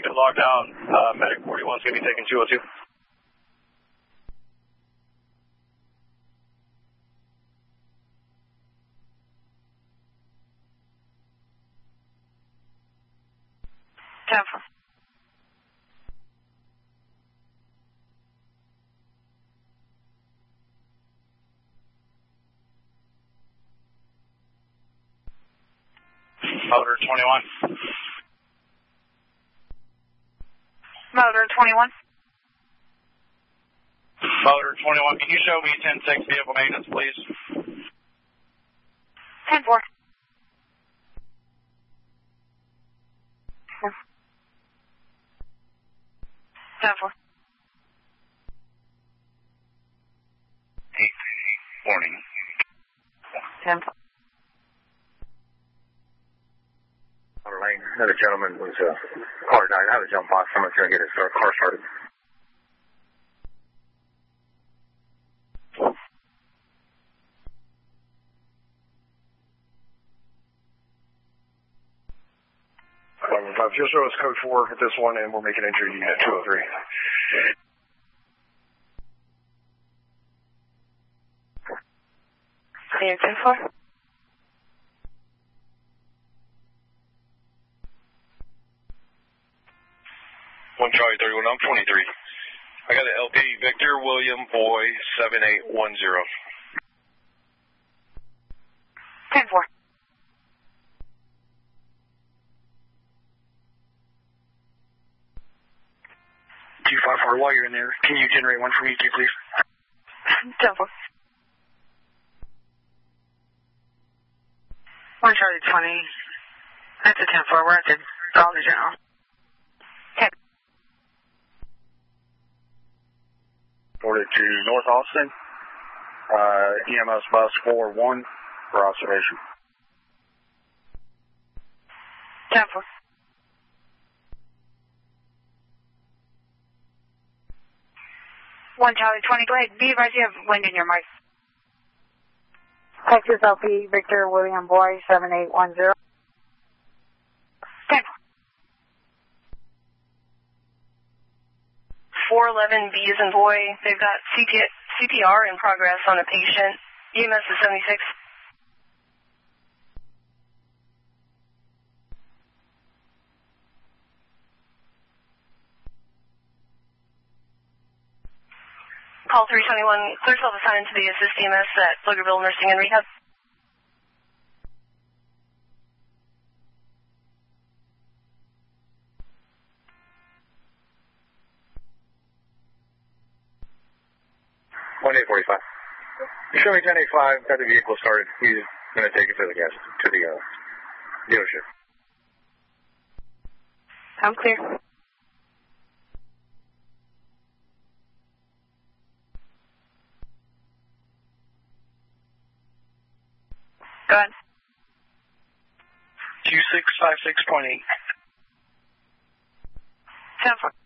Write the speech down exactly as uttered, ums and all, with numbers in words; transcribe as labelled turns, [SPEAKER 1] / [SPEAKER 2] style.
[SPEAKER 1] keep it locked down. Uh, Medic forty-one is going to be taking two oh two.
[SPEAKER 2] ten four.
[SPEAKER 1] Motor twenty-one.
[SPEAKER 2] Motor twenty-one.
[SPEAKER 1] Motor twenty-one, can you show me ten six vehicle maintenance, please?
[SPEAKER 2] ten four. ten four.
[SPEAKER 1] eight, warning.
[SPEAKER 2] ten four.
[SPEAKER 3] Lane, another gentleman was uh, car died. I had to jump off. Someone's going to get his uh, car started.
[SPEAKER 4] eleven five, just show us code four at this one, and we're making entry unit two oh three.
[SPEAKER 2] Clear ten four.
[SPEAKER 1] One Charlie thirty-one, I'm twenty-three. I got an L P, Victor William Boy seven eight one zero.
[SPEAKER 2] ten four.
[SPEAKER 3] two five four, while you're in there, can you generate one for me too, please?
[SPEAKER 2] ten four. one Charlie twenty. That's a ten four. We're at the Dollar General. ten.
[SPEAKER 3] Ordered to North Austin, uh, E M S bus four one for observation.
[SPEAKER 2] ten four. one Charlie twenty, go ahead. Be advised you have wind in your mic. Texas L P, Victor William Boy seven eight one zero. ten four.
[SPEAKER 5] four eleven B as in boy. They've got C P R in progress on a patient. E M S is seventy-six. Call three twenty-one, clear self-assigned to the assist E M S at Pflugerville Nursing and Rehab.
[SPEAKER 3] one eight forty-five. Show me ten eighty-five, got the vehicle started. He's going to take it to the gas, to the uh, dealership.
[SPEAKER 2] I'm clear. Go ahead.
[SPEAKER 3] two six five six point eight.
[SPEAKER 2] ten four.